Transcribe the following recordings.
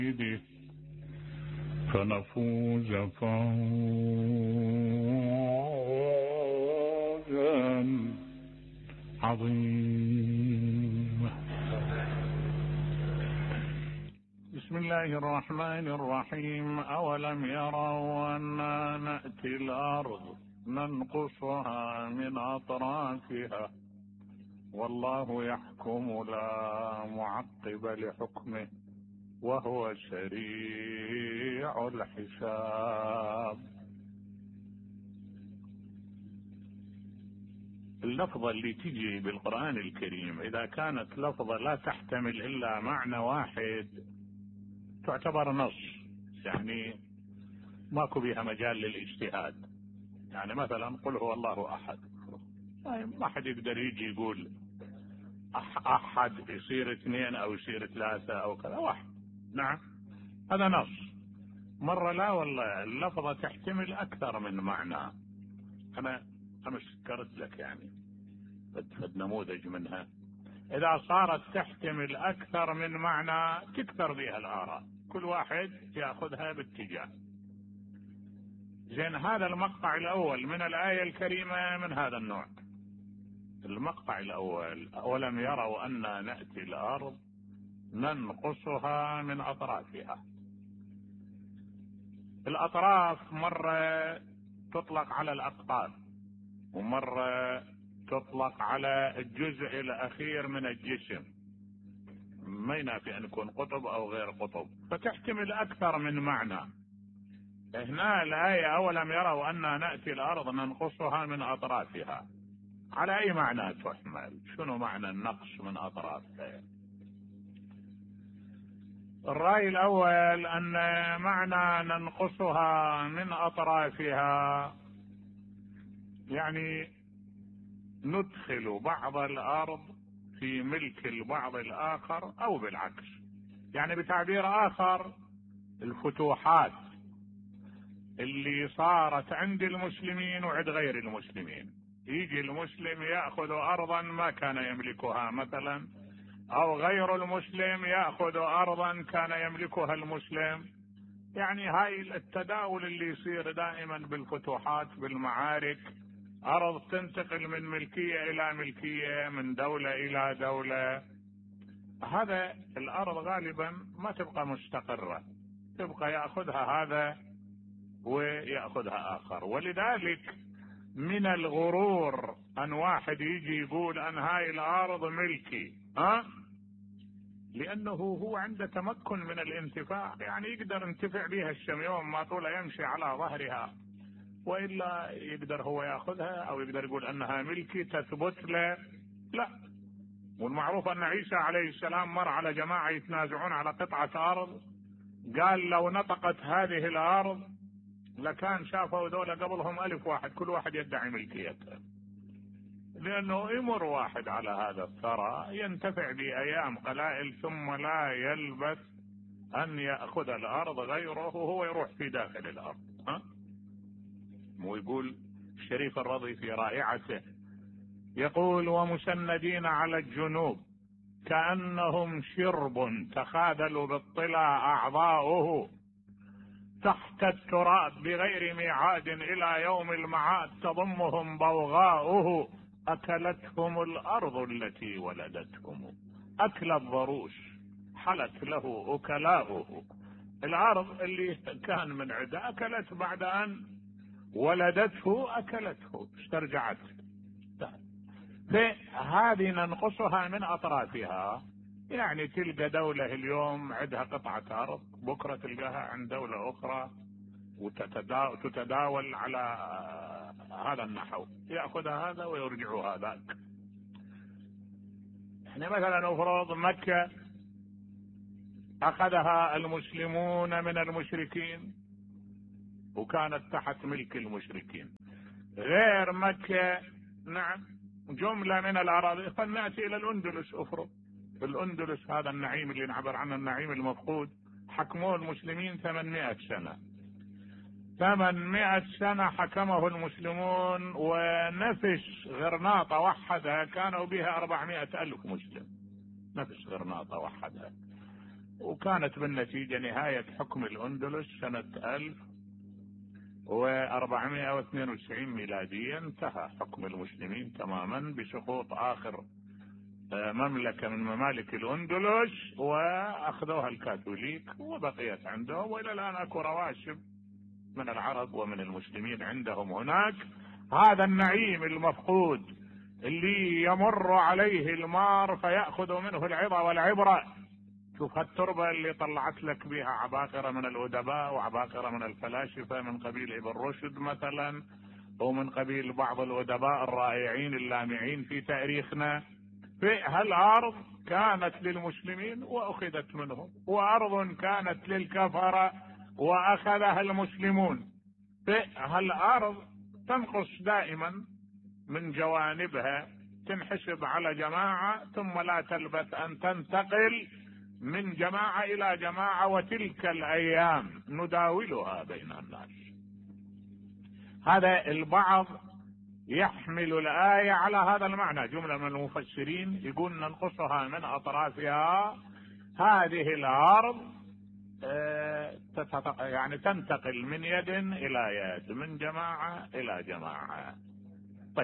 فنفوز فوزا عظيما. بسم الله الرحمن الرحيم. أولم يروا أنا نأتي الأرض ننقصها من أطرافها والله يحكم لا معقب لحكمه وهو سريع الحساب. اللفظة اللي تجي بالقرآن الكريم إذا كانت لفظة لا تحتمل إلا معنى واحد تعتبر نص، يعني ماكو بها مجال للاجتهاد. يعني مثلا قل هو الله أحد، ما حد يقدر يجي يقول أحد يصير اثنين أو يصير ثلاثة أو كذا، واحد. نعم هذا نص. مرة لا والله اللفظة تحتمل أكثر من معنى. أنا ذكرت لك يعني فد نموذج منها. إذا صارت تحتمل أكثر من معنى تكثر بها الآراء، كل واحد يأخذها باتجاه. زين، هذا المقطع الأول من الآية الكريمة من هذا النوع. المقطع الأول أولم يروا أنا نأتي الأرض ننقصها من أطرافها. الأطراف مرة تطلق على الأقطاب ومرة تطلق على الجزء الأخير من الجسم، ما ينافي أن يكون قطب أو غير قطب، فتحتمل أكثر من معنى. هنا الآية أولم يروا أنا نأتي الأرض ننقصها من أطرافها، على أي معنى تحمل؟ شنو معنى النقص من أطرافها؟ الرأي الأول أن معنى ننقصها من أطرافها يعني ندخل بعض الأرض في ملك البعض الآخر، أو بالعكس. يعني بتعبير آخر، الفتوحات اللي صارت عند المسلمين وعند غير المسلمين، يجي المسلم يأخذ أرضا ما كان يملكها مثلا، أو غير المسلم يأخذ أرضا كان يملكها المسلم. يعني هاي التداول اللي يصير دائما بالفتوحات بالمعارك، أرض تنتقل من ملكية إلى ملكية، من دولة إلى دولة. هذا الأرض غالبا ما تبقى مستقرة، تبقى يأخذها هذا ويأخذها آخر. ولذلك من الغرور أن واحد يجي يقول أن هاي الأرض ملكي، لأنه هو عنده تمكن من الانتفاع، يعني يقدر ينتفع بها الشم يوم ما طول يمشي على ظهرها، وإلا يقدر هو يأخذها أو يقدر يقول أنها ملكي تثبت له. لا. والمعروف أن عيسى عليه السلام مر على جماعة يتنازعون على قطعة أرض، قال لو نطقت هذه الأرض لكان شافوا دولة قبلهم 1000 واحد كل واحد يدعي ملكيته، لأنه يمر واحد على هذا الثرى ينتفع بأيام قلائل ثم لا يلبث أن يأخذ الأرض غيره وهو يروح في داخل الأرض. ويقول الشريف الرضي في رائعته، يقول ومسندين على الجنوب كأنهم شرب تخاذلوا بالطلا أعضاؤه تحت التراب بغير ميعاد إلى يوم المعاد تضمهم بوغاؤه أكلتهم الأرض التي ولدتهم أكل الضروس حلت له أكلاؤه. الأرض اللي كان من عدة أكلت بعد أن ولدته، أكلته استرجعت. فهذه ننقصها من أطرافها. يعني تلقى دولة اليوم عندها قطعة أرض، بكرة تلقاها عند دولة أخرى وتتداول على هذا النحو، يأخذها هذا ويرجع هذاك. يعني مثلا أفرض مكة أخذها المسلمون من المشركين وكانت تحت ملك المشركين. غير مكة نعم جملة من الأراضي. فلنأتي إلى الأندلس. أفرض الأندلس هذا النعيم اللي نعبر عنه النعيم المفقود، حكموه المسلمين 800 سنة. 800 سنة حكمه المسلمون، ونفس غرناطة وحدها كانوا بها 400,000 مسلم. نفس غرناطة وحدها. وكانت بالنتيجة نهاية حكم الأندلس سنة 1492 ميلادية. انتهى حكم المسلمين تماما بسقوط آخر مملكة من ممالك الأندلس، وأخذوها الكاثوليك وبقيت عندهم، وإلى الآن أكو رواشب من العرب ومن المسلمين عندهم هناك. هذا النعيم المفقود اللي يمر عليه المار فيأخذ منه العظة والعبرة. شوف هالتربة اللي طلعت لك بها عباقرة من الأدباء وعباقرة من الفلاسفة من قبيل ابن رشد مثلا، ومن قبيل بعض الأدباء الرائعين اللامعين في تاريخنا. في هالأرض كانت للمسلمين وأخذت منهم، وأرض كانت للكفرة وأخذها المسلمون. في هالأرض تنقص دائما من جوانبها، تنحسب على جماعة ثم لا تلبث أن تنتقل من جماعة إلى جماعة، وتلك الأيام نداولها بين الناس. هذا البعض يحمل الآية على هذا المعنى. جملة من المفسرين يقول ننقصها من أطرافها. هذه الأرض يعني تنتقل من يد إلى يد، من جماعة إلى جماعة. طيب،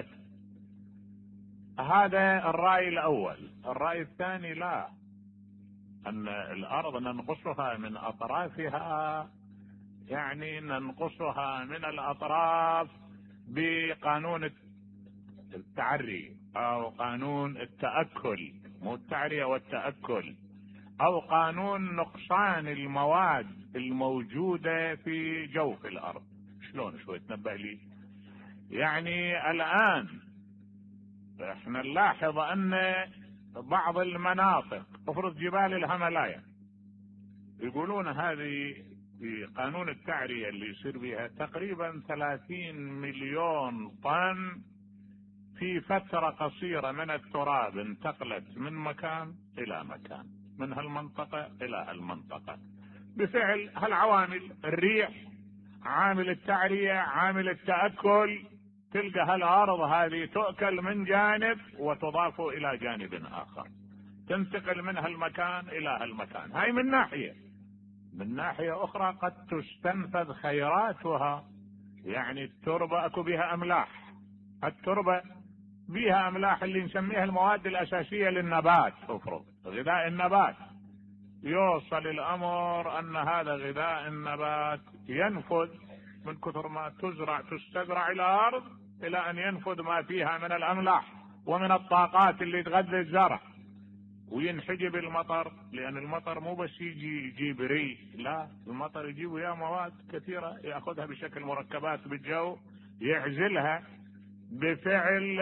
هذا الرأي الأول. الرأي الثاني لا، أن الأرض ننقصها من أطرافها يعني ننقصها من الأطراف بقانون التعري أو قانون التأكل، مو التعرية والتأكل، أو قانون نقصان المواد الموجودة في جوف الأرض. شلون شوي تنبه لي؟ يعني الآن احنا نلاحظ أن بعض المناطق، افرض جبال الهيمالايا، يقولون هذه في قانون التعرية اللي يصير بها تقريبا 30 مليون طن في فترة قصيرة من التراب انتقلت من مكان إلى مكان، من هالمنطقة إلى هالمنطقة، بفعل هالعوامل. الريح عامل التعرية، عامل التأكل. تلقى هالأرض هذه تؤكل من جانب وتضاف إلى جانب آخر، تنتقل من هالمكان إلى هالمكان. هاي من ناحية. من ناحية أخرى قد تستنفذ خيراتها. يعني التربة أكو بها أملاح، التربة بها أملاح اللي نسميها المواد الأساسية للنبات. افرض غذاء النبات، يوصل الأمر أن هذا غذاء النبات ينفذ من كثر ما تستزرع الأرض إلى أن ينفذ ما فيها من الأملاح ومن الطاقات اللي تغذي الزرع، وينحجب المطر. لأن المطر مو بس يجيب ري، لا، المطر يجيب وياه مواد كثيرة يأخذها بشكل مركبات بالجو، يعزلها بفعل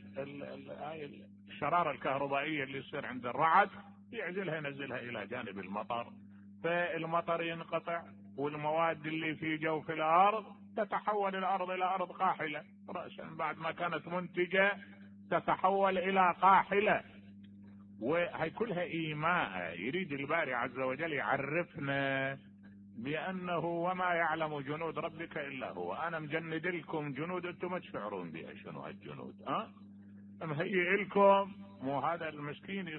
الشرارة الكهربائية اللي يصير عند الرعد، يعزلها ينزلها إلى جانب المطر، فالمطر ينقطع، والمواد اللي في جوف الأرض تتحول الأرض إلى أرض قاحلة رأسا، بعد ما كانت منتجة تتحول إلى قاحلة. وهي كلها إيماء. يريد الباري عز وجل يعرفنا بأنه وما يعلم جنود ربك إلا هو. أنا مجند لكم جنود أنتم ما تشعرون بها. شنو هالجنود؟ مهيئ لكم. مو هذا المسكين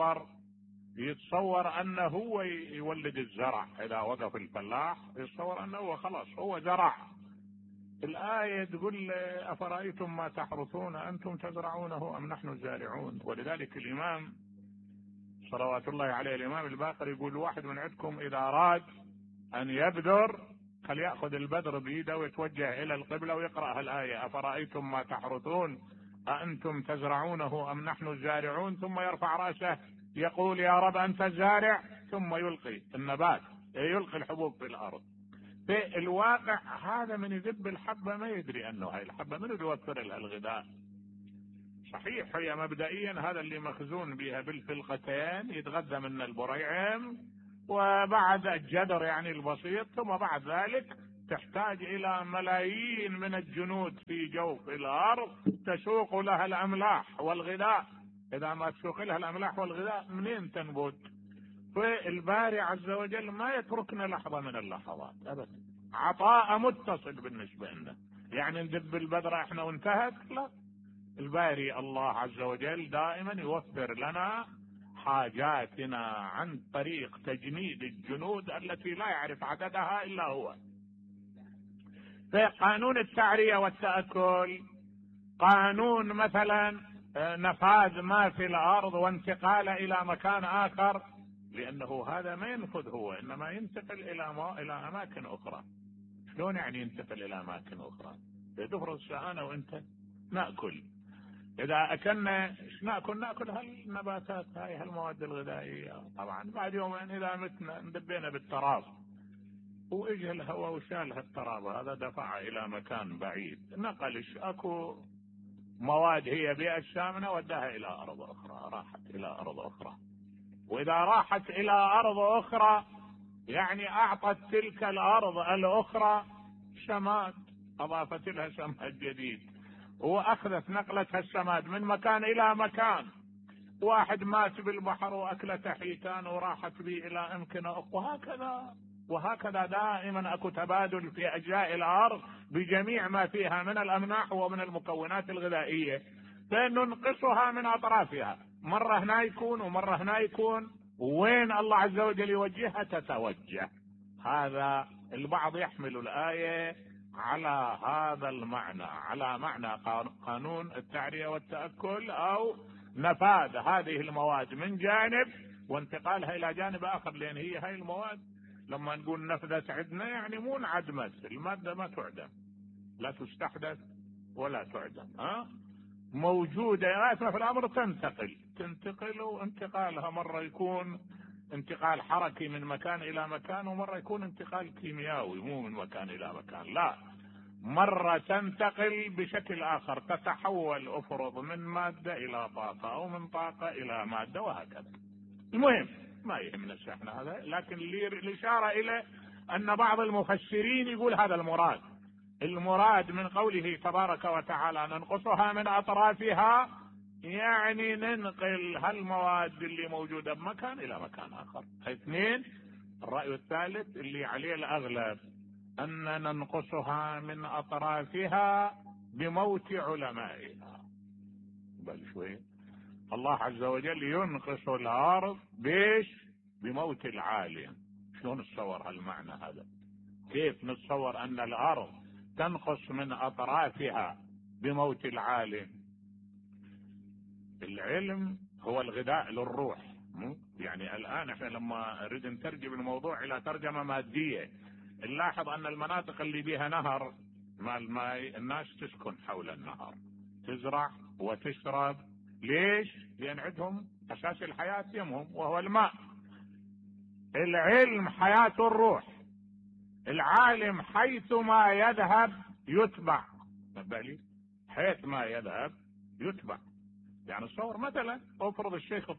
يتصور أنه هو يولد الزرع. إذا وقف الفلاح يتصور أنه هو خلاص هو زرع. الآية تقول أفرأيتم ما تحرثون أنتم تزرعونه أم نحن الزارعون. ولذلك الإمام صلوات الله عليه، الإمام الباقر، يقول واحد من عندكم إذا أراد أن يبذر فليأخذ البذر بيده ويتوجه إلى القبلة ويقرأ هالآية أفرأيتم ما تحرثون أأنتم تزرعونه أم نحن الزارعون، ثم يرفع رأسه يقول يا رب أنت الزارع، ثم يلقي النبات، يلقي الحبوب في الأرض. في الواقع هذا من يذب الحبة ما يدري أنه هاي الحبة من يوفر لها الغذاء. صحيح هي مبدئيا هذا اللي مخزون بها بالفلقتين يتغذى من البريعم وبعد الجدر يعني البسيط، ثم بعد ذلك تحتاج إلى ملايين من الجنود في جوف الأرض تسوق لها الأملاح والغذاء. إذا ما تسوق لها الأملاح والغذاء منين تنبت؟ فالباري عز وجل ما يتركنا لحظة من اللحظات أبدا، عطاء متصل بالنسبة لنا. يعني ندب البذرة احنا وانتهت؟ لا، الباري الله عز وجل دائما يوفر لنا حاجاتنا عن طريق تجنيد الجنود التي لا يعرف عددها إلا هو. فقانون التعرية والتأكل قانون مثلا نفاذ ما في الأرض وانتقال إلى مكان آخر، لأنه هذا ما ينفذ هو، إنما ينتقل إلى أماكن أخرى. شلون يعني ينتقل إلى أماكن أخرى؟ تفرض أنا وأنت نأكل، إذا أكلنا إيش نأكل؟ نأكل هالنباتات هاي، هالمواد الغذائية. طبعا بعد يومين إذا متنا ندبينا بالتراب، وإجى الهواء وشال هالتراب هذا، دفعه إلى مكان بعيد، نقلش أكو مواد هي بيئة الشامنة وداها إلى أرض أخرى، راحت إلى أرض أخرى. وإذا راحت إلى أرض أخرى يعني أعطت تلك الأرض الأخرى شماد، أضافت لها شماد جديد، وأخذت نقلتها الشماد من مكان إلى مكان. واحد مات بالبحر وأكلته حيتان وراحت به إلى أمكنة أخرى، وهكذا دائما أكو تبادل في أجزاء الأرض بجميع ما فيها من الأملاح ومن المكونات الغذائية، فننقصها من أطرافها، مرة هنا يكون ومرة هنا يكون. وين الله عز وجل يوجهها؟ تتوجه. هذا البعض يحمل الآية على هذا المعنى، على معنى قانون التعرية والتأكل، أو نفاذ هذه المواد من جانب وانتقالها إلى جانب آخر. لأن هي هاي المواد لما نقول نفذت عندنا يعني مو انعدمت، المادة ما تعدم، لا تستحدث ولا تعدم، موجودة لازم في الأمر تنتقل، وانتقالها مرة يكون انتقال حركي من مكان إلى مكان، ومرة يكون انتقال كيميائي مو من مكان إلى مكان، لا، مرة تنتقل بشكل آخر، تتحول أفرض من مادة إلى طاقة أو من طاقة إلى مادة وهكذا. المهم ما يهمنا احنا هذا، لكن الإشارة إلى أن بعض المفسرين يقول هذا المراد من قوله تبارك وتعالى ننقصها من أطرافها، يعني ننقل هالمواد اللي موجودة بمكان إلى مكان آخر. اثنين، الرأي الثالث اللي عليه الأغلب أن ننقصها من أطرافها بموت علمائها. بل شوي، الله عز وجل ينقص الأرض بموت العالم. شلون نتصور هالمعنى هذا؟ كيف نتصور أن الأرض تنقص من أطرافها بموت العالم؟ العلم هو الغذاء للروح. يعني الآن احنا لما نريد نترجم الموضوع إلى ترجمة مادية، نلاحظ أن المناطق اللي بها نهر مع الماء الناس تسكن حول النهر، تزرع وتشرب. ليش؟ لأن عندهم أساس الحياة يمهم وهو الماء. العلم حياة الروح، العالم حيثما يذهب يتبع، حيث ما يذهب يتبع. يعني صور مثلا افرض الشيخ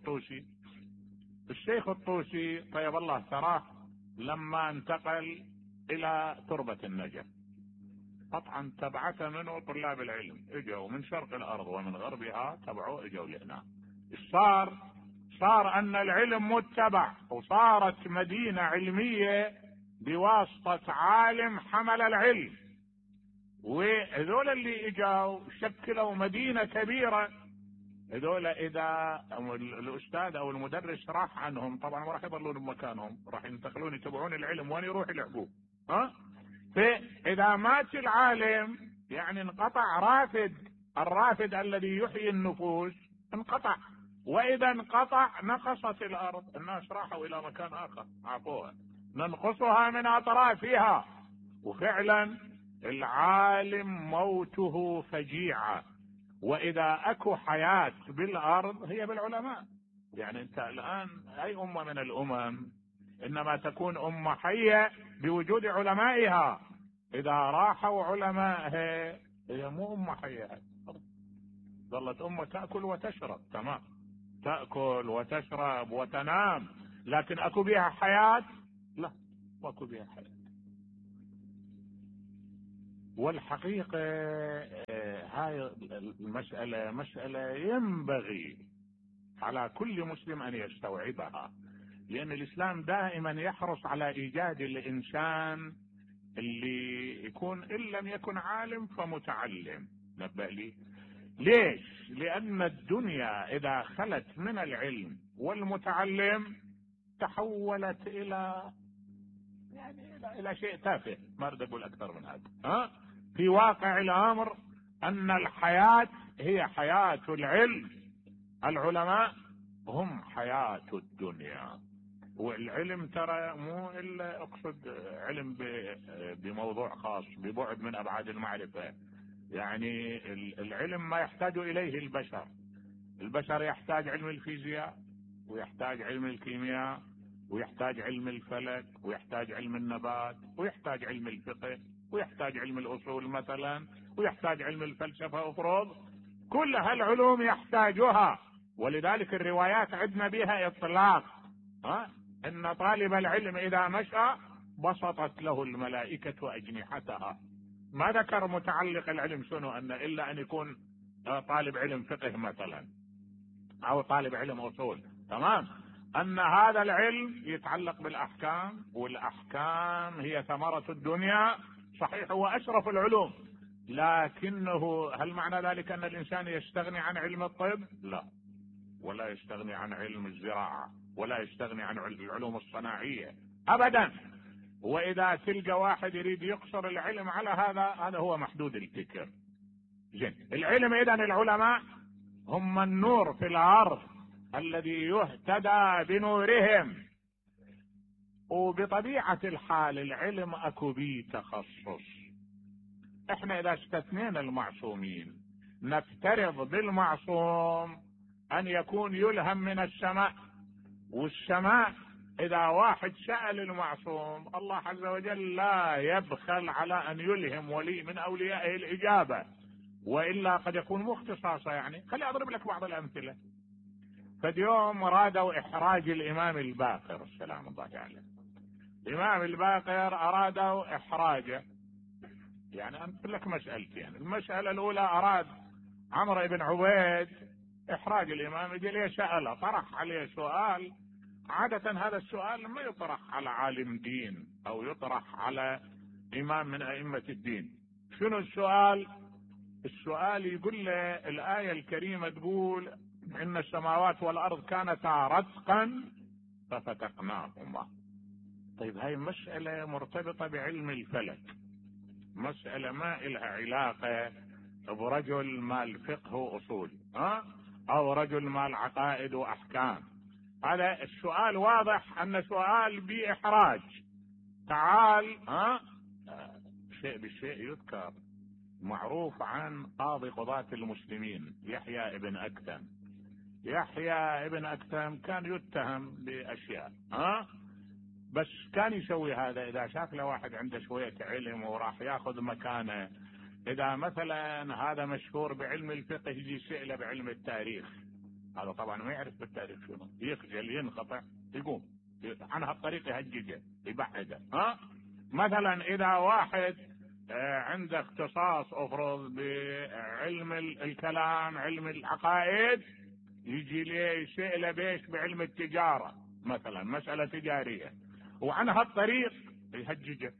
الطوسي طيب الله ثراه لما انتقل الى تربة النجف، قطعا تبعته منه طلاب العلم، اجوا من شرق الارض ومن غربها تبعوا اجوا لهنا. صار ان العلم متبع، وصارت مدينة علمية بواسطة عالم حمل العلم، وهذول اللي اجوا شكلوا مدينة كبيرة. هذول اذا الاستاذ او المدرس راح عنهم طبعا ما راح يضلون بمكانهم، راح ينتقلون يتبعون العلم وين يروح يلعبوه. فاذا مات العالم يعني انقطع الرافد الذي يحيي النفوس انقطع، واذا انقطع نقصت الارض، الناس راحوا الى مكان اخر عافوها، ننقصها من اطرافها. وفعلا العالم موته فجيعة، واذا اكو حياة بالارض هي بالعلماء. يعني انت الان اي امة من الامم انما تكون امة حية بوجود علمائها، اذا راحوا علمائها هي مو امة حية، ظلت امة تأكل وتشرب، تمام، تأكل وتشرب وتنام، لكن اكو بها حياة؟ لا، ماكو بها حياة. والحقيقة هاي المسألة مسألة ينبغي على كل مسلم أن يستوعبها، لأن الإسلام دائما يحرص على إيجاد الإنسان اللي يكون إن لم يكن عالم فمتعلم. نبأ لي ليش؟ لأن الدنيا إذا خلت من العلم والمتعلم تحولت إلى إلى شيء تافه، ما أريد أقول أكثر من هذا. في واقع الأمر أن الحياة هي حياة العلم، العلماء هم حياة الدنيا. والعلم ترى مو إلا أقصد علم بموضوع خاص، ببعد من أبعاد المعرفة. يعني العلم ما يحتاج إليه البشر. البشر يحتاج علم الفيزياء، ويحتاج علم الكيمياء، ويحتاج علم الفلك، ويحتاج علم النبات، ويحتاج علم الفقه، ويحتاج علم الأصول مثلا، ويحتاج علم الفلسفة وفروض. كل هالعلوم يحتاجها. ولذلك الروايات عندنا بها إطلاق، إن طالب العلم إذا مشى بسطت له الملائكة أجنحتها. ما ذكر متعلق العلم شنو، أن إلا أن يكون طالب علم فقه مثلا أو طالب علم أصول. تمام. أن هذا العلم يتعلق بالأحكام، والأحكام هي ثمرة الدنيا. صحيح هو أشرف العلوم، لكنه هل معنى ذلك أن الإنسان يستغني عن علم الطب؟ لا، ولا يستغني عن علم الزراعة، ولا يستغني عن العلوم الصناعية أبدا. وإذا تلقى واحد يريد يقصر العلم على هذا هو محدود الفكر. زين، العلم إذن العلماء هم النور في الأرض الذي يهتدى بنورهم. وبطبيعة الحال العلم أكو بيه تخصص. احنا إذا استثنينا المعصومين نفترض بالمعصوم أن يكون يلهم من السماء، والسماء إذا واحد سأل المعصوم الله عز وجل لا يبخل على أن يلهم ولي من أوليائه الإجابة، وإلا قد يكون مختصاصة. يعني خلي أضرب لك بعض الأمثلة. فاليوم رادوا إحراج الإمام الباقر السلام الله عليه. الإمام الباقر أرادوا إحراجه. يعني أمثل لك مسألتين. المسألة الأولى أراد عمرو بن عبيد إحراج الإمام، يجي ليه سأله، طرح عليه سؤال. عادة هذا السؤال ما يطرح على عالم دين أو يطرح على إمام من أئمة الدين. شنو السؤال؟ السؤال يقول له الآية الكريمة تقول إن السماوات والأرض كانتا رتقا ففتقناهما. طيب هاي مسألة مرتبطة بعلم الفلك، مسألة ما إلها علاقة برجل مال فقه وأصول أو رجل مال عقائد وأحكام. هذا السؤال واضح أن سؤال بإحراج. تعال شيء بالشيء يذكر. معروف عن قاضي قضاة المسلمين يحيى ابن أكثم. يحيى ابن أكثم كان يتهم بأشياء بس كان يسوي هذا إذا شاف له واحد عنده شوية علم وراح ياخذ مكانه. إذا مثلا هذا مشهور بعلم الفقه يجي يسأله بعلم التاريخ، هذا طبعا ما يعرف بالتاريخ شنو، يخجل ينقطع يقوم عن هالطريقة يهججه يبعده. مثلا إذا واحد عنده اختصاص افرض بعلم الكلام علم العقائد يجي ليه يسأله بيش بعلم التجارة مثلا مسألة تجارية، وعن هالطريق يهججه.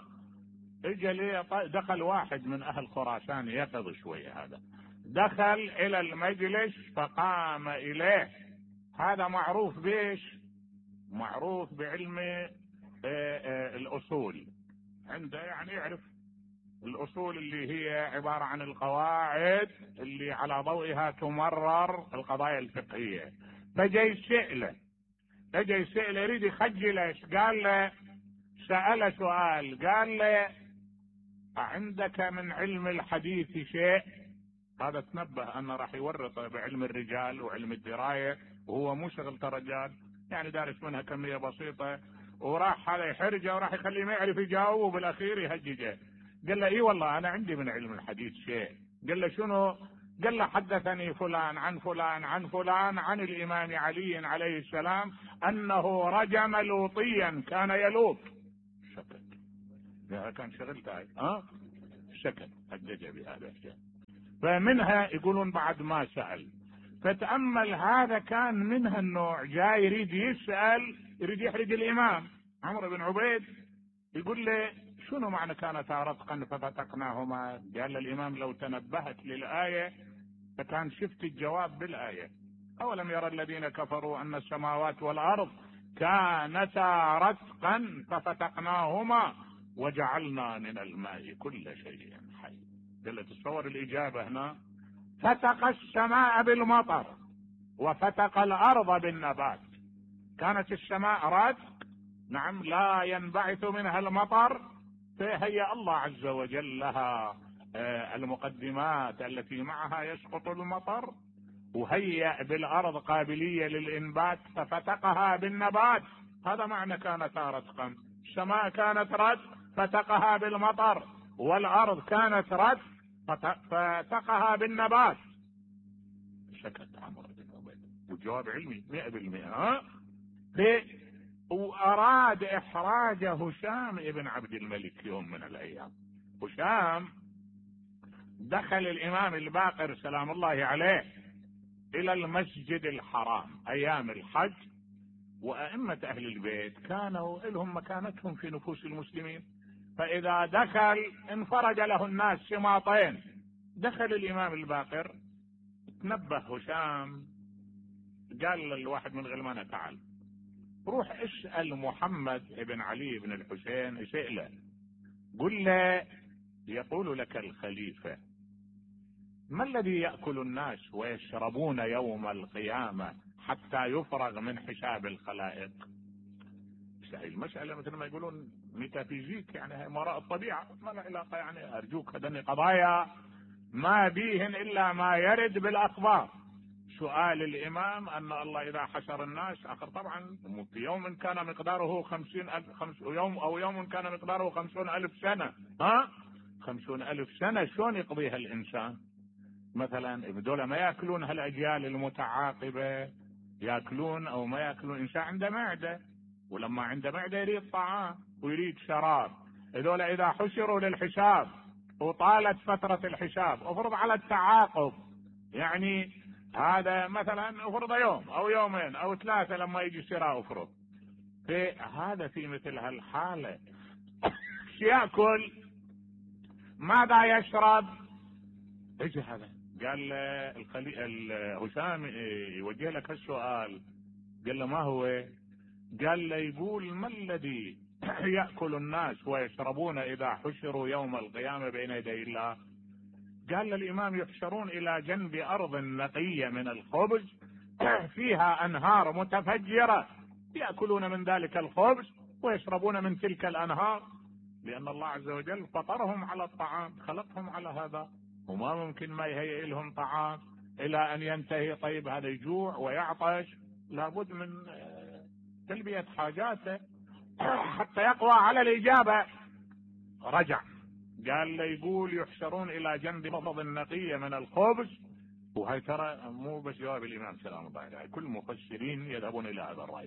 اجى ليه دخل واحد من اهل خراسان يقظ شوية، هذا دخل الى المجلس فقام اليه. هذا معروف بيش؟ معروف بعلم الاصول، عنده يعني يعرف الأصول اللي هي عبارة عن القواعد اللي على ضوئها تمرر القضايا الفقهية. فجاي يسأله يريد يخجله. قال له سأل سؤال، قال له عندك من علم الحديث شيء؟ هذا تنبه أنه راح يورطه بعلم الرجال وعلم الدراية، وهو مو شغل رجال، يعني دارس منها كمية بسيطة، وراح هذا يحرجه وراح يخليه ما يعرف يجاوب وبالأخير يهججه. قال له اي والله انا عندي من علم الحديث شيء. قال له شنو؟ قال له حدثني فلان عن فلان عن فلان عن الامام علي عليه السلام انه رجم لوطيا كان يلوط. سكت، هذا كان شغلته هاي. سكت، هجج بهذا الشيء. فمنها يقولون بعد ما سأل. فتأمل، هذا كان منها النوع جاي يريد يسأل، يريد يحرج الامام عمرو بن عبيد. يقول له شنو معنى كانتا رتقا ففتقناهما؟ قال الإمام لو تنبهت للآية فكان شفت الجواب بالآية. أولم يرى الذين كفروا أن السماوات والأرض كانتا رتقا ففتقناهما وجعلنا من الماء كل شيء حي. قال تصور الإجابة هنا، فتق السماء بالمطر وفتق الأرض بالنبات. كانت السماء رتق، نعم، لا ينبعث منها المطر، فهي الله عز وجل لها المقدمات التي معها يسقط المطر، وهيأ بالأرض قابلية للإنبات ففتقها بالنبات. هذا معنى كانتا رتقا. السماء كانت رتق فتقها بالمطر، والأرض كانت رتق فتقها بالنبات. سكت عمرو بن عبيد والجواب علمي 100%. وأراد إحراج هشام ابن عبد الملك يوم من الأيام. هشام دخل الإمام الباقر سلام الله عليه إلى المسجد الحرام أيام الحج، وأئمة أهل البيت كانوا لهم مكانتهم في نفوس المسلمين، فإذا دخل انفرج له الناس شماطين. دخل الإمام الباقر، تنبه هشام، قال للواحد من غلمانه تعال روح اسأل محمد بن علي بن الحسين، اسأله قل له يقول لك الخليفة ما الذي يأكل الناس ويشربون يوم القيامة حتى يفرغ من حساب الخلائق. المسألة مثل ما يقولون ميتافيزيك، يعني ما وراء الطبيعة، ما له علاقة. يعني أرجوك هذني قضايا ما بيهن إلا ما يرد بالأخبار. سؤال الإمام أن الله إذا حشر الناس آخر طبعا في يوم كان مقداره 50,000 يوم كان مقداره 50,000 سنة. 50,000 سنة شلون يقضيها الإنسان؟ مثلا بدول ما يأكلون هالأجيال المتعاقبة، يأكلون أو ما يأكلون. إنسان عنده معدة، ولما عنده معدة يريد طعام ويريد شراب. هذول إذا حشروا للحساب وطالت فترة الحساب افرض على التعاقب، يعني هذا مثلا افرض يوم او يومين او 3 لما يجي شراء افرض، في هذا في مثل هالحالة يأكل ماذا يشرب؟ ايش هذا؟ قال هشام يوجه لك السؤال، قال له ما هو؟ قال له يقول ما الذي يأكل الناس ويشربون إذا حشروا يوم القيامة بين يدي الله؟ قال الإمام يحشرون إلى جنب أرض نقية من الخبز فيها أنهار متفجرة، يأكلون من ذلك الخبز ويشربون من تلك الأنهار، لأن الله عز وجل فطرهم على الطعام، خلقهم على هذا، وما ممكن ما يهيئ لهم طعام إلى أن ينتهي. طيب هذا يجوع ويعطش، لابد من تلبية حاجاته حتى يقوى على الإجابة. رجع قال له يقول يحشرون إلى جنب أرض نقية من الخبز، وهي ترى مو بس جواب الإمام سلام الله عليه، كل المفسرين يذهبون إلى هذا الرأي.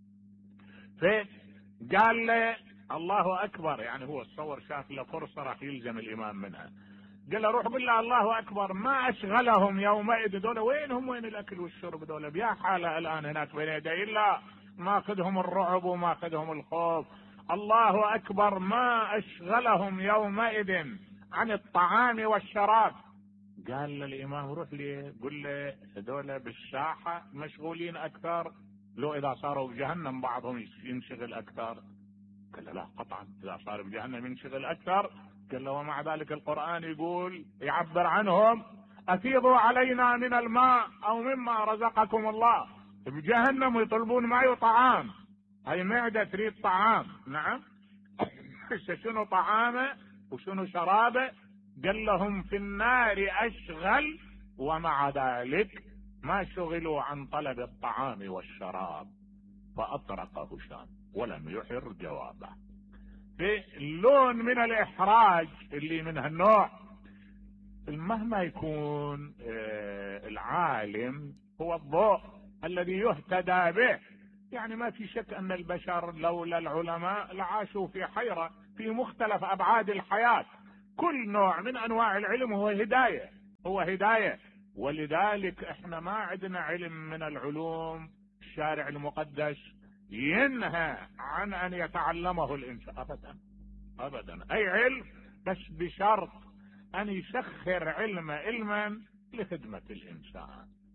فقال له الله أكبر، يعني هو تصور شاف له فرصة راح يلزم الإمام منها. قال له روح قل له الله أكبر ما أشغلهم يومئذ، دول وينهم وين الأكل والشرب؟ دول بيا حالة الآن هناك بين يدي الله، ما أخذهم الرعب وما أخذهم الخوف. الله أكبر ما أشغلهم يومئذ عن الطعام والشراب. قال للإمام روح لي قل له هذول بالساحة مشغولين أكثر، لو إذا صاروا بجهنم بعضهم ينشغل أكثر. قال له لا قطعا إذا صار بجهنم ينشغل أكثر. قال له ومع ذلك القرآن يقول يعبر عنهم أفيضوا علينا من الماء أو مما رزقكم الله. بجهنم يطلبون ماء وطعام، هاي معدة تريد طعام. نعم شنو طعامه وشنو شرابه؟ قال لهم في النار أشغل ومع ذلك ما شغلوا عن طلب الطعام والشراب. فأطرق هشام ولم يحر جوابه. في اللون من الإحراج اللي من هالنوع، مهما يكون العالم هو الضوء الذي يهتدى به. يعني ما في شك أن البشر لولا العلماء لعاشوا في حيرة في مختلف أبعاد الحياة. كل نوع من أنواع العلم هو هداية، هو هداية. ولذلك احنا ما عندنا علم من العلوم الشارع المقدس ينهى عن أن يتعلمه الإنسان أبدا أبدا. أي علم بس بشرط أن يسخر علما لخدمة الإنسان.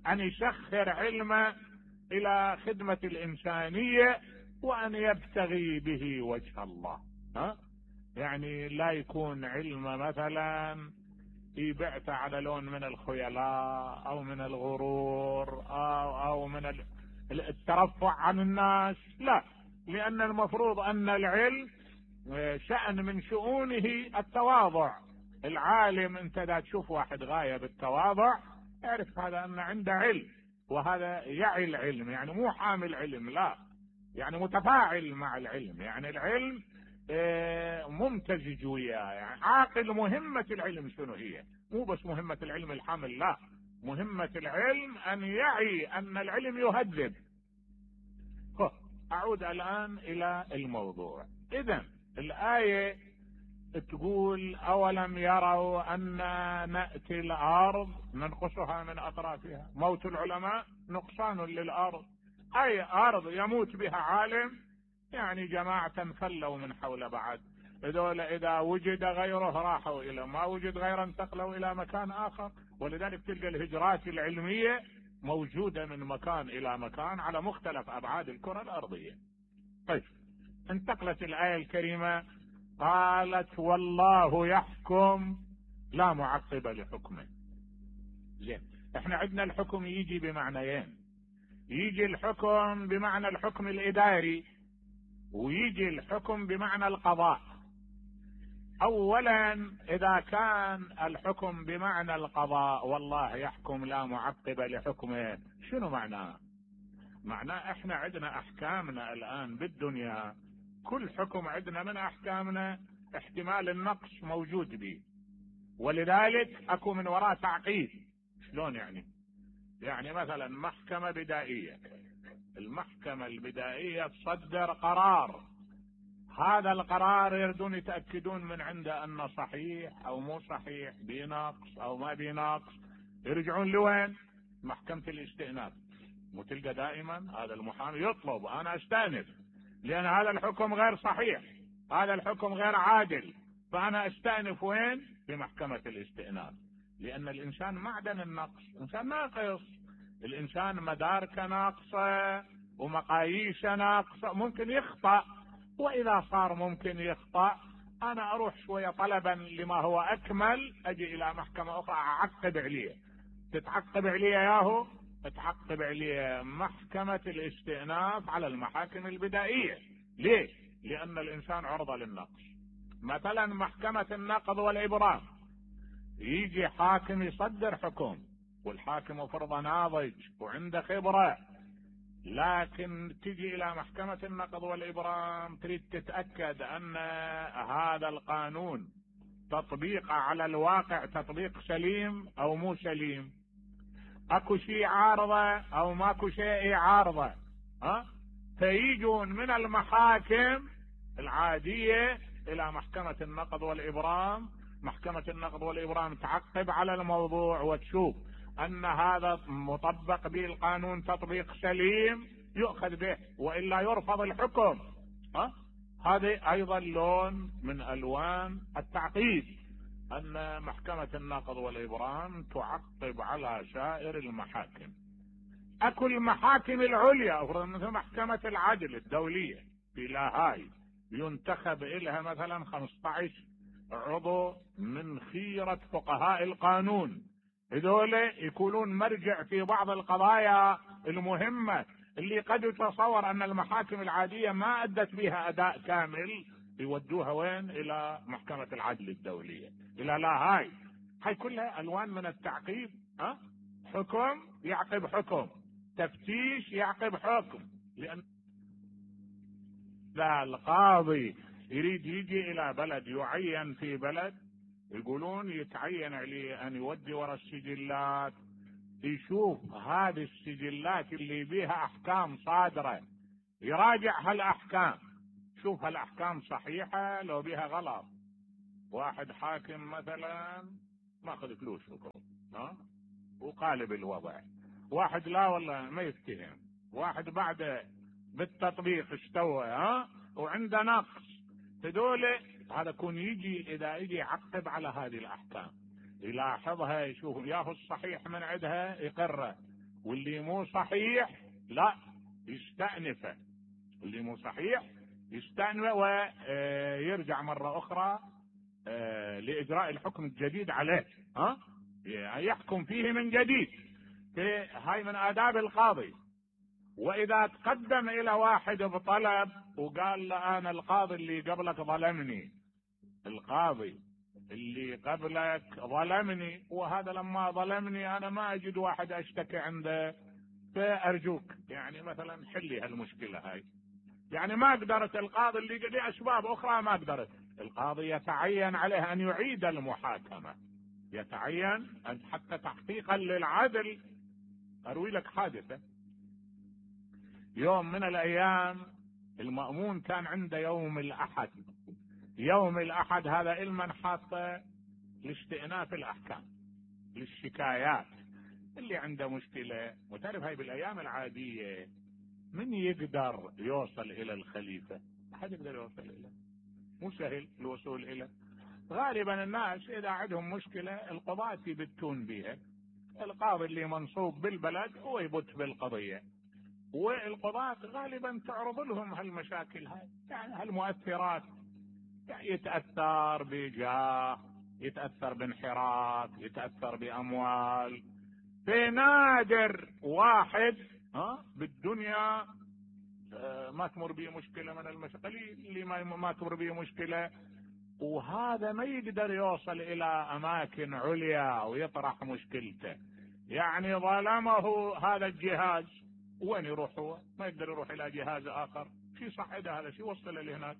أن يسخر علمه إلى خدمة الإنسانية وأن يبتغي به وجه الله. يعني لا يكون علم مثلا يبعث على لون من الخيلاء أو من الغرور أو من الترفع عن الناس، لا، لأن المفروض أن العلم شأن من شؤونه التواضع. العالم انت اذا تشوف واحد غاية بالتواضع اعرف هذا ان عنده علم، وهذا يعي العلم، يعني مو حامل علم، لا، يعني متفاعل مع العلم، يعني العلم ممتزج وياه، يعني عاقل. مهمة العلم شنو هي؟ مو بس مهمة العلم الحمل، لا، مهمة العلم ان يعي ان العلم يهذب. اعود الان الى الموضوع. اذا الآية تقول اولم يروا أنا نأتي الارض ننقصها من اطرافها. موت العلماء نقصان للارض، اي ارض يموت بها عالم يعني جماعة فلوا من حول بعض، هذول اذا وجد غيره راحوا الى، ما وجد غيره انتقلوا الى مكان اخر. ولذلك تلقى الهجرات العلمية موجودة من مكان الى مكان على مختلف ابعاد الكرة الارضية. طيب، انتقلت الآية الكريمة قالت والله يحكم لا معقب لحكمه. زين، احنا عندنا الحكم يجي بمعنيين، يجي الحكم بمعنى الحكم الإداري، ويجي الحكم بمعنى القضاء. اولا اذا كان الحكم بمعنى القضاء، والله يحكم لا معقب لحكمه، شنو معناه؟ معناه احنا عندنا احكامنا الان بالدنيا، كل حكم عندنا من احكامنا احتمال النقص موجود به، ولذلك اكو من وراء تعقيد. شلون يعني؟ يعني مثلا محكمة بدائية، المحكمة البدائية تصدر قرار، هذا القرار يردون يتأكدون من عنده انه صحيح او مو صحيح، بنقص او ما بنقص، يرجعون لوين؟ محكمة الاستئناف. وتلقى دائما هذا المحامي يطلب انا استأنف لان هذا الحكم غير صحيح، هذا الحكم غير عادل، فانا استأنف وين؟ في محكمة الاستئناف. لان الانسان معدن النقص، الانسان ناقص، الانسان مداركه ناقصة ومقاييسه ناقصة، ممكن يخطأ، واذا صار ممكن يخطأ انا اروح شوية طلبا لما هو اكمل، اجي الى محكمة اخرى اعقب عليه. تتعقب عليه ياهو، تعقب عليه محكمة الاستئناف على المحاكم البدائية. ليه؟ لان الانسان عرضة للنقص. مثلا محكمة النقض والابرام، يجي حاكم يصدر حكم، والحاكم فرضه ناضج وعنده خبرة، لكن تجي الى محكمة النقض والابرام تريد تتأكد ان هذا القانون تطبيقه على الواقع تطبيق سليم او مو سليم، اكو شيء عارضة او ماكو شيء عارضة. فيجون من المحاكم العادية الى محكمة النقض والابرام، محكمة النقض والابرام تعقب على الموضوع وتشوف ان هذا مطبق به القانون تطبيق سليم يؤخذ به، والا يرفض الحكم. هذا ايضا لون من الوان التعقيد، ان محكمة النقض والابرام تعقب على سائر المحاكم. اكو المحاكم العليا مثل محكمة العدل الدولية في لاهاي، ينتخب لها مثلا 15 عضو من خيرة فقهاء القانون، هذول يكونون مرجع في بعض القضايا المهمة اللي قد يتصور ان المحاكم العادية ما ادت بها اداء كامل، يودوها وين؟ الى محكمة العدل الدولية، الى لاهاي. هاي كلها الوان من التعقيب. حكم يعقب حكم، تفتيش يعقب حكم، لان القاضي يريد يجي الى بلد يعين في بلد، يقولون يتعين عليه ان يودي ورا السجلات، يشوف هذه السجلات اللي بيها احكام صادرة، يراجع هالاحكام، شوف هالاحكام صحيحة لو بيها غلط. واحد حاكم مثلا ماخذ فلوس حكم وقالب الوضع، واحد لا والله ما يفتهم، واحد بعد بالتطبيق استوى وعنده نقص، هذول هذا يكون يجي اذا يجي يعقب على هذه الاحكام، يلاحظها، يشوف ياهو الصحيح من عندها يقره، واللي مو صحيح لا يستأنفه، اللي مو صحيح يستأنفه ويرجع مرة أخرى لإجراء الحكم الجديد عليه، يحكم فيه من جديد. هاي من آداب القاضي. وإذا تقدم إلى واحد بطلب وقال له أنا القاضي اللي قبلك ظلمني، القاضي اللي قبلك ظلمني، وهذا لما ظلمني أنا ما أجد واحد أشتكي عنده، فأرجوك يعني مثلا حلي هالمشكلة هاي. يعني ما قدرت القاضي اللي لأسباب أخرى ما قدرت، القاضي يتعين عليه أن يعيد المحاكمة، يتعين حتى تحقيقا للعدل. أروي لك حادثة. يوم من الأيام المأمون كان عنده يوم الأحد. يوم الأحد هذا علما حاطه لاستئناف الأحكام، للشكايات اللي عنده مشكلة. وتعرف هاي بالأيام العادية من يقدر يوصل إلى الخليفة؟ أحد يقدر يوصل إليه، مو سهل الوصول إليه. غالبا الناس إذا عندهم مشكلة القضاة يبتون بها، القاضي اللي منصوب بالبلد هو يبت بالقضية، والقضاة غالبا تعرض لهم هالمشاكل هاي، يعني هالمؤثرات، يعني يتأثر بجاه، يتأثر بانحراف، يتأثر بأموال. في نادر واحد بالدنيا ما تمر به مشكلة من المشاكل اللي ما تمر به مشكلة، وهذا ما يقدر يوصل إلى أماكن عليا ويطرح مشكلته. يعني ظلمه هذا الجهاز، وين يروح؟ هو ما يقدر يروح إلى جهاز آخر. شي صحيح هذا، شي وصل لهناك؟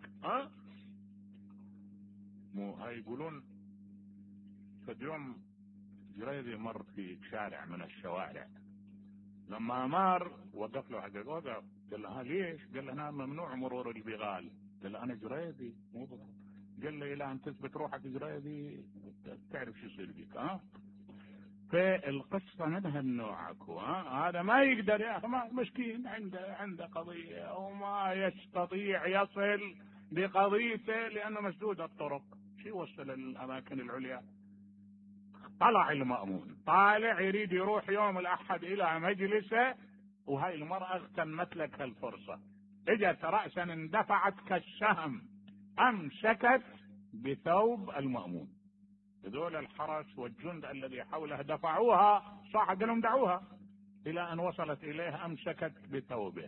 مو هاي يقولون فد يوم جريدي مر في شارع من الشوارع، لما مر وقف له حق وقف، قال له ليش؟ قال له هنا ممنوع مرور البغال. قال له انا جريدي مو بغال. قال له الى ان تثبت روحك جريدي تعرف شو يصير بك. فالقصه من هالنوع اكو. هذا ما يقدر يا اخي، مسكين عنده قضيه وما يستطيع يصل بقضيته لانه مسدود الطرق، شو يوصل للاماكن العليا؟ طلع المأمون طالع يريد يروح يوم الأحد إلى مجلسه، وهاي المرأة اغتنمت لك الفرصة، اجت رأسا اندفعت كالسهم، أمسكت بثوب المأمون. هذول الحرس والجند الذي حوله دفعوها، صاح لهم دعوها، إلى أن وصلت إليه أمسكت بثوبه.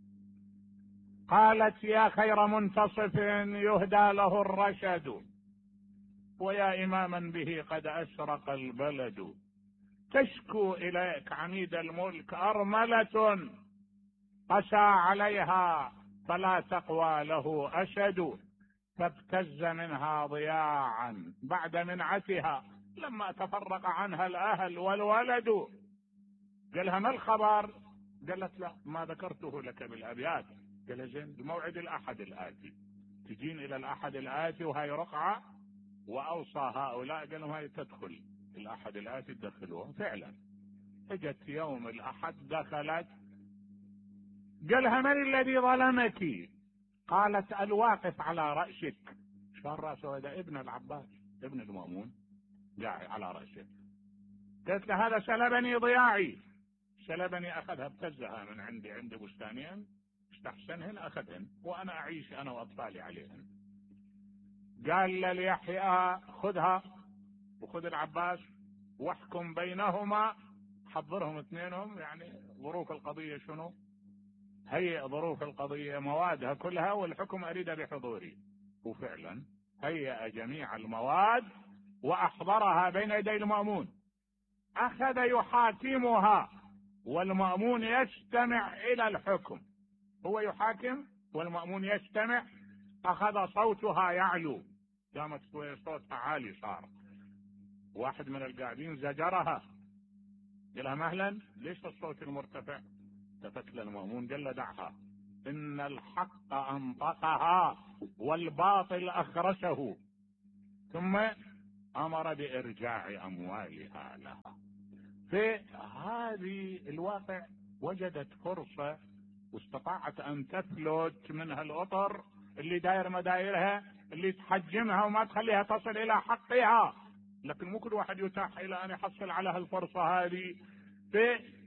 قالت يا خير منتصف يهدى له الرشد، ويا إماما به قد أشرق البلد، تشكو إليك عميد الملك أرملة قسى عليها فلا تقوى له أشد، فابتز منها ضياعا بعد منعتها لما تفرق عنها الأهل والولد. قالها ما الخبر؟ قالت لا ما ذكرته لك بالأبيات. قال زين الموعد الأحد الآتي، تجين إلى الأحد الآتي وهي رقعة، وأوصى هؤلاء قالوا هاي تدخل الأحد الآتي تدخلوها. فعلا اجت يوم الأحد دخلت، قالها من الذي ظلمك؟ قالت الواقف على رأسك. شان رأسه؟ هذا ابن العباس ابن المأمون قاعد على رأسه. قالت له هذا سلبني ضياعي، سلبني، أخذها ابتزها من عندي بستانين استحسنهن أخذهن وأنا أعيش أنا وأطفالي عليهن. قال ليحيى خذها وخذ العباس واحكم بينهما، حضرهم اثنينهم، يعني ظروف القضية شنو؟ هيئ ظروف القضية موادها كلها والحكم أريد بحضوري. وفعلا هيئ جميع المواد وأحضرها بين يدي المأمون، أخذ يحاكمها والمأمون يستمع إلى الحكم، هو يحاكم والمأمون يستمع. أخذ صوتها يعلو، قامت صوتها عالي صار. واحد من القاعدين زجرها، قال لها مهلا ليش الصوت المرتفع؟ التفت للمأمون قال له دعها، إن الحق أنطقها والباطل أخرسه. ثم أمر بإرجاع أموالها لها. في هذه الواقع وجدت فرصة واستطاعت أن تفلت منها الأطر اللي داير مدايرها، اللي تحجمها وما تخليها تصل إلى حقها. لكن مو كل واحد يتاح إلى أن يحصل على هالفرصة هذه.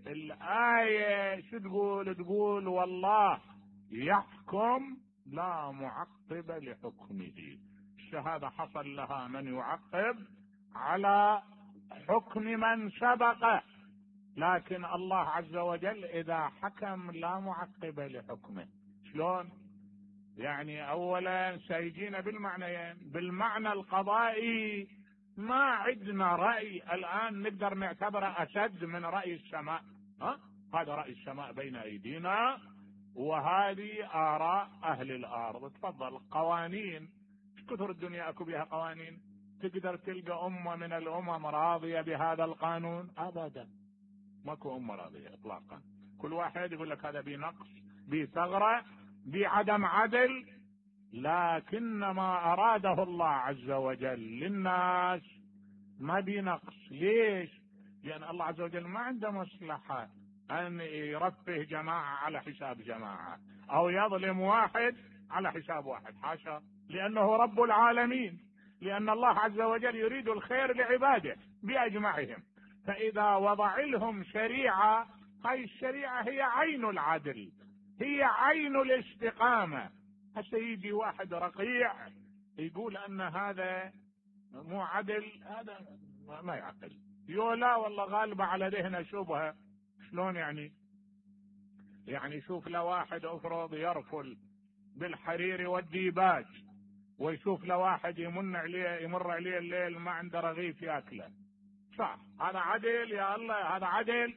الآية شو تقول؟ تقول والله يحكم لا معقب لحكمه. الشهادة حصل لها من يعقب على حكم من سبقه، لكن الله عز وجل إذا حكم لا معقب لحكمه. شلون؟ يعني أولا سيجينا بالمعنيين. بالمعنى القضائي ما عندنا رأي الآن نقدر نعتبره أشد من رأي السماء. هذا رأي السماء بين أيدينا، وهذه آراء أهل الأرض. تفضل. قوانين، كثر الدنيا أكو بها قوانين. تقدر تلقى أمة من الأمم راضية بهذا القانون؟ أبدا، ماكو أمة راضية إطلاقا. كل واحد يقول لك هذا بنقص، بثغرة، بعدم عدل. لكن ما أراده الله عز وجل للناس ما بنقص. ليش؟ لأن الله عز وجل ما عنده مصلحة أن يرفه جماعة على حساب جماعة، أو يظلم واحد على حساب واحد، حاشا، لأنه رب العالمين. لأن الله عز وجل يريد الخير لعباده بأجمعهم. فإذا وضع لهم شريعة، هاي الشريعة هي عين العدل، هي عين الاستقامة. هسه يجي واحد رقيع يقول أن هذا مو عدل، هذا ما يعقل. لا والله غالبة على ذهنه شبهة. شلون يعني؟ يعني شوف لو واحد افرض يرفل بالحرير والديباج، ويشوف لو واحد يمر عليه الليل ما عنده رغيف ياكله، صح؟ هذا عدل يا الله؟ هذا عدل؟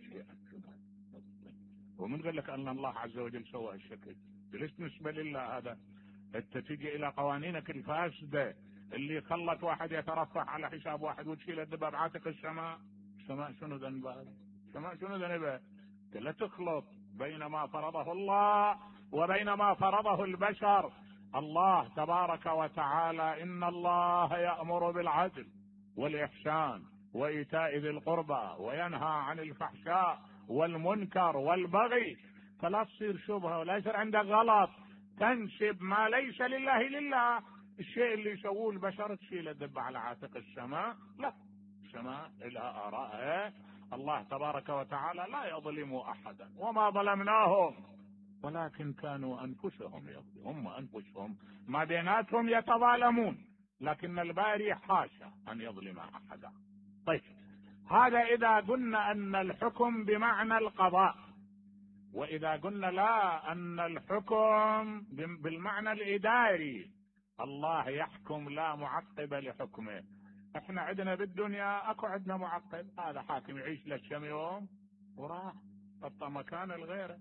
ومن قال لك ان الله عز وجل سوى الشكل؟ ليش بالنسبه لله هذا؟ انت تجي الى قوانينك الفاسده اللي خلت واحد يترفع على حساب واحد وتشيل الدباب عاتق السماء. السماء شنو ذنبها؟ السماء شنو ذنبها؟ لا تخلط بين ما فرضه الله وبين ما فرضه البشر. الله تبارك وتعالى إن الله يأمر بالعدل والإحسان وإيتاء ذي القربى وينهى عن الفحشاء والمنكر والبغي. فلا تصير شبهة ولا يصير عندك غلط تنسب ما ليس لله لله. الشيء اللي يسووه البشر تشيل الدب على عاتق السماء؟ لا، السماء لها آراء. الله تبارك وتعالى لا يظلم أحدا، وما ظلمناهم ولكن كانوا أنفسهم يظلمون. هم أنفسهم ما بيناتهم يتظالمون، لكن الباري حاشا أن يظلم أحدا. طيب، هذا إذا قلنا أن الحكم بمعنى القضاء. وإذا قلنا لا، أن الحكم بالمعنى الإداري، الله يحكم لا معقب لحكمه. احنا عندنا بالدنيا اكو عندنا معقب، هذا حاكم يعيش لك كم يوم وراح حط مكان الغيره.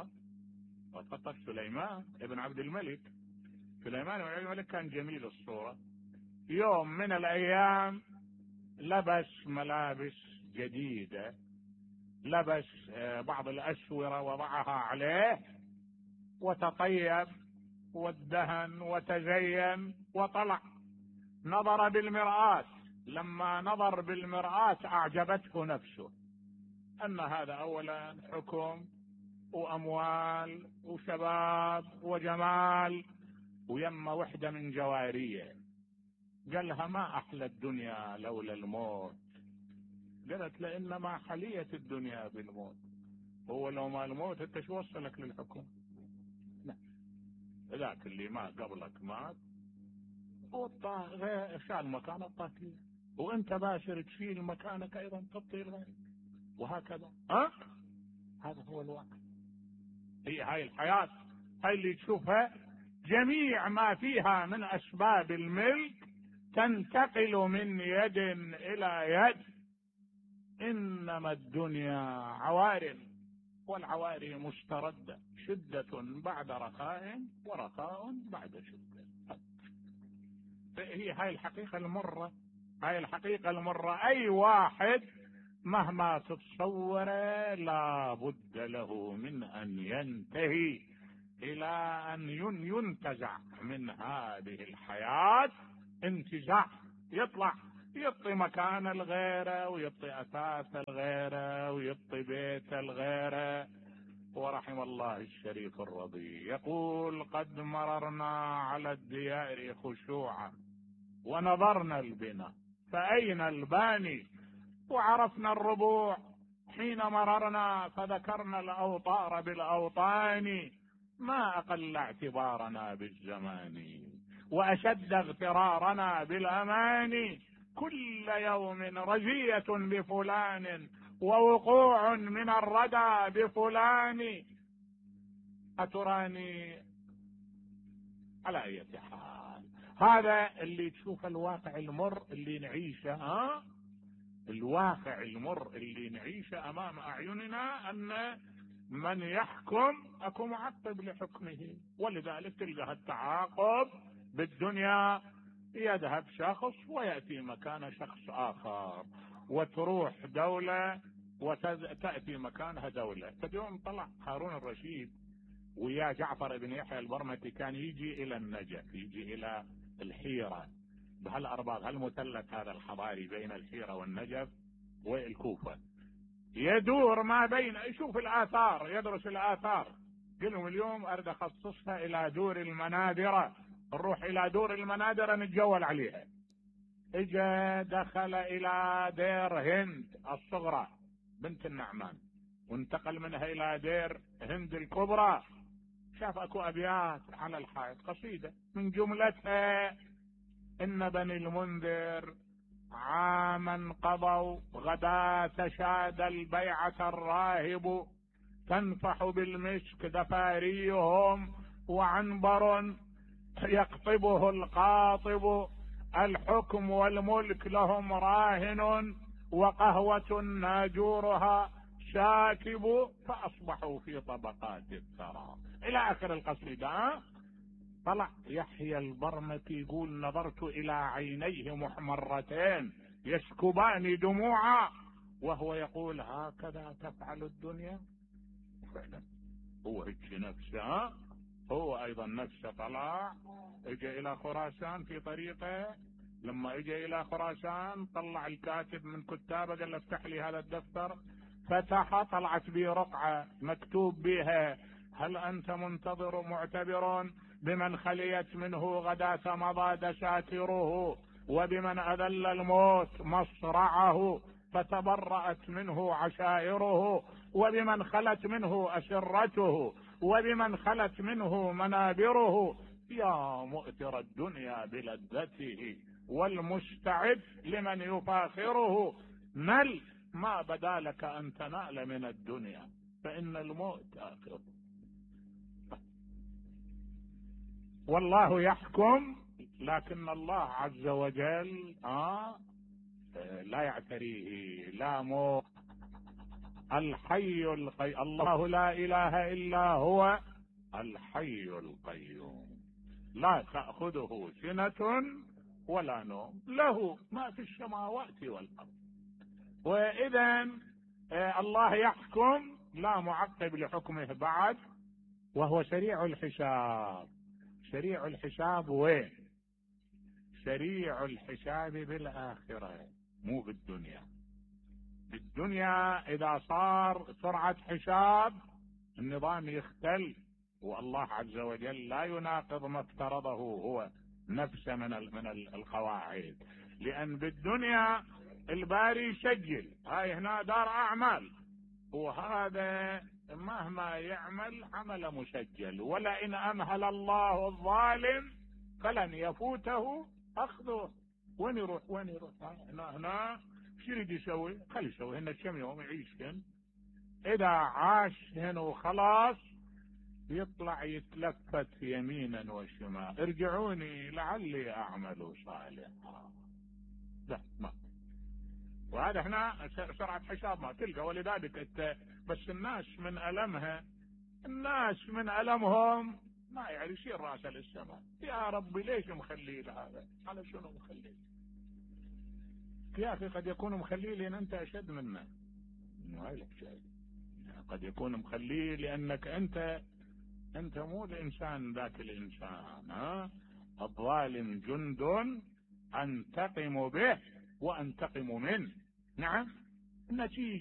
وخطط سليمان ابن عبد الملك. سليمان ابن عبد الملك كان جميل الصورة. يوم من الايام لبس ملابس جديدة، لبس بعض الاسورة وضعها عليه، وتطيب وادهن وتزين وطلع. نظر بالمرآة، لما نظر بالمرآة أعجبته نفسه. أن هذا أولا حكم وأموال وشباب وجمال، ويما وحدة من جواريه. قالها ما أحلى الدنيا لولا الموت. قالت لإنما حليت الدنيا بالموت. هو لو ما الموت أنت شو وصلك للحكم؟ لا، ذاك اللي ما قبلك مات شال مكان الطاكية، وانت باشر تشيل مكانك ايضا تبطيل غيرك، وهكذا. هذا هو الواقع. هي هاي الحياة، هاي اللي تشوفها جميع ما فيها من اسباب الملك تنتقل من يد الى يد. انما الدنيا عوار، والعواري مستردة، شدة بعد رخاء ورخاء بعد شدة. هي هاي الحقيقة المرة، هاي الحقيقة المرة. أي واحد مهما تتصوره لا بد له من أن ينتهي إلى أن ينتزع من هذه الحياة انتزاع، يطلع يعطي مكان الغيره، ويعطي أساس الغيره، ويعطي بيت الغيره. ورحم الله الشريف الرضي يقول: قد مررنا على الديار خشوعا ونظرنا البناء فأين الباني، وعرفنا الربوع حين مررنا فذكرنا الأوطار بالأوطان ما أقل اعتبارنا بالزمان، وأشد اغترارنا بالأمان. كل يوم رزية بفلان ووقوع من الردى بفلان. أتراني على أي حال؟ هذا اللي تشوف الواقع المر اللي نعيشه، الواقع المر اللي نعيشه أمام أعيننا، أن من يحكم أكو معقب لحكمه. ولذلك تلقى التعاقب بالدنيا، يذهب شخص ويأتي مكان شخص آخر، وتروح دولة وتأتي مكانها دولة. فاليوم طلع هارون الرشيد ويا جعفر بن يحيى البرمكي، كان يجي إلى النجف، يجي إلى الحيرة بهالأرباط، هالمثلث هذا الحضاري بين الحيرة والنجف والكوفة، يدور ما بين، يشوف الآثار، يدرس الآثار. قلهم اليوم أريد أخصصها إلى دور المنادرة، نروح إلى دور المنادرة نتجول عليها. إجا دخل إلى دير هند الصغرى بنت النعمان، وانتقل منها إلى دير هند الكبرى. شاف أكو أبيات على الحائط، قصيدة من جملتها: إن بني المنذر عاما قضوا غدا شاد البيعة الراهب، تنفح بالمسك دفاريهم وعنبر يقطبه القاطب، الحكم والملك لهم راهن وقهوة ناجورها شاكب، فأصبحوا في طبقات الثرى. إلى آخر القصيدة. طلع يحيى البرمكي يقول: نظرت إلى عينيه محمرتين يسكبان دموعا، وهو يقول: هكذا تفعل الدنيا. فعلا هو هيك نفسه، هو أيضا نفسه طلع، اجى إلى خراسان في طريقه. لما اجى إلى خراسان طلع الكاتب من كتابه، قال له: افتح لي هذا الدفتر. فتح، طلعت بي رقعة مكتوب بها: هل أنت منتظر معتبر بمن خليت منه غداة مضى دساتره، وبمن أذل الموت مصرعه فتبرأت منه عشائره، وبمن خلت منه أسرته، وبمن خلت منه منابره، يا مؤثر الدنيا بلذته والمستعد لمن يفاخره، نل ما بدا لك أن تنال من الدنيا فإن الموت آخر. والله يحكم، لكن الله عز وجل لا يعتريه لا موت. الحي القيوم، الله لا إله إلا هو الحي القيوم، لا تأخذه سنة ولا نوم، له ما في السماوات والأرض. وإذا الله يحكم لا معقب لحكمه بعد، وهو سريع الحساب. سريع الحساب وين؟ سريع الحساب بالآخرة، مو بالدنيا. بالدنيا إذا صار سرعة حساب النظام يختل، والله عز وجل لا يناقض ما افترضه هو نفسه من القواعد. لأن بالدنيا الباري يسجل، هاي هنا دار أعمال، وهذا مهما يعمل عمل مسجل. ولئن أمهل الله الظالم فلن يفوته أخذه. وين يروح؟ وين يروح؟ هنا شو يريد يسوي؟ خلي يسوي هنا كم يوم يعيش هنا. إذا عاش هنا وخلاص يطلع يتلفت يمينا وشمال: ارجعوني لعلي أعمل صالحا. لا ما. وهذا هنا سرعة حساب ما تلقى. ولذلك انت بس الناس من ألمها، الناس من ألمهم ما يعرف يشيل راسه للسماء: يا ربي ليش مخليه هذا؟ على شنو مخليه؟ يا أخي قد يكون مخليه لأن أنت أشد منه. قد يكون مخليه لأنك أنت مو الإنسان ذاك الإنسان. الظالم جند أنتقم به وأنتقم منه. نعم، النتيجة